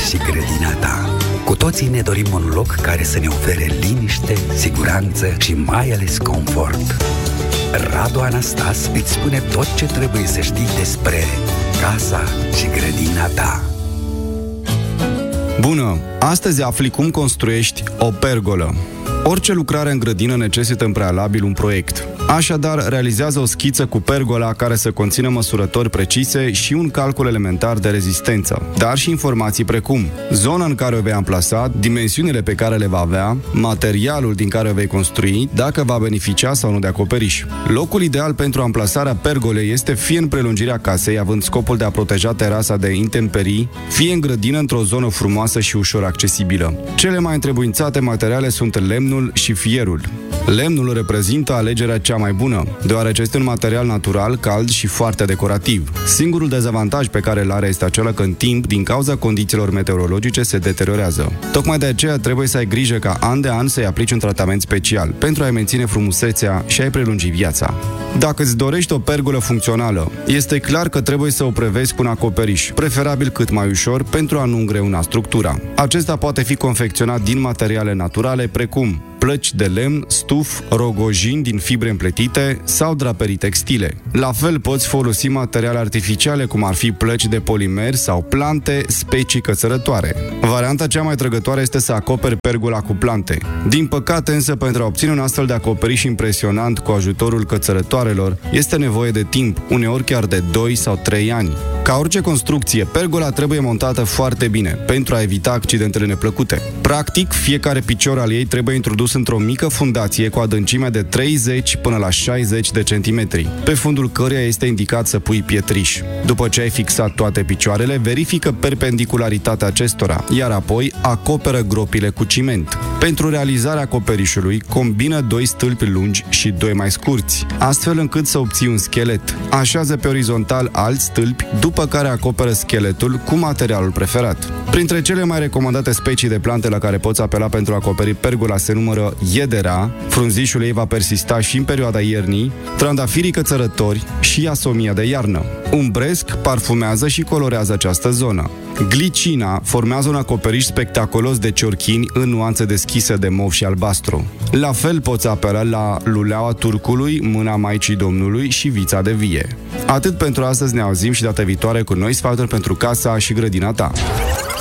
și grădina ta. Cu toții ne dorim un loc care să ne ofere liniște, siguranță și mai ales confort. Radu Anastas îți spune tot ce trebuie să știi despre casa și grădina ta. Bună! Astăzi afli cum construiești o pergolă. Orice lucrare în grădină necesită în prealabil un proiect. Așadar, realizează o schiță cu pergola care să conțină măsurători precise și un calcul elementar de rezistență, dar și informații precum zona în care o vei amplasa, dimensiunile pe care le va avea, materialul din care o vei construi, dacă va beneficia sau nu de acoperiș. Locul ideal pentru amplasarea pergolei este fie în prelungirea casei, având scopul de a proteja terasa de intemperii, fie în grădină într-o zonă frumoasă și ușor accesibilă. Cele mai întrebuințate materiale sunt lemnul și fierul. Lemnul reprezintă alegerea cea mai bună, deoarece este un material natural, cald și foarte decorativ. Singurul dezavantaj pe care îl are este acela că în timp, din cauza condițiilor meteorologice, se deteriorează. Tocmai de aceea trebuie să ai grijă ca an de an să-i aplici un tratament special, pentru a-i menține frumusețea și a-i prelungi viața. Dacă îți dorești o pergolă funcțională, este clar că trebuie să o prevezi cu un acoperiș, preferabil cât mai ușor, pentru a nu îngreuna structura. Acesta poate fi confecționat din materiale naturale, precum plăci de lemn, stuf, rogojini din fibre împletite sau draperii textile. La fel poți folosi materiale artificiale, cum ar fi plăci de polimer sau plante, specii cățărătoare. Varianta cea mai trăgătoare este să acoperi pergola cu plante. Din păcate însă, pentru a obține un astfel de acoperiș impresionant cu ajutorul cățărătoarelor, este nevoie de timp, uneori chiar de 2 sau 3 ani. Ca orice construcție, pergola trebuie montată foarte bine, pentru a evita accidentele neplăcute. Practic, fiecare picior al ei trebuie introdus într-o mică fundație cu adâncimea de 30 până la 60 de centimetri, pe fundul căreia este indicat să pui pietriș. După ce ai fixat toate picioarele, verifică perpendicularitatea acestora, iar apoi acoperă gropile cu ciment. Pentru realizarea acoperișului, combină 2 stâlpi lungi și 2 mai scurți, astfel încât să obții un schelet. Așează pe orizontal alți stâlpi, după care acoperă scheletul cu materialul preferat. Printre cele mai recomandate specii de plante la care poți apela pentru a acoperi pergola se numără iedera, frunzișul ei va persista și în perioada iernii, trandafirii cățărători și asomia de iarnă. Umbresc parfumează și colorează această zonă. Glicina formează un acoperiș spectaculos de ciorchini în nuanțe deschise de mov și albastru. La fel poți apela la luleaua turcului, mâna Maicii Domnului și vița de vie. Atât pentru astăzi, ne auzim și data viitoare cu noi sfaturi pentru casa și grădina ta.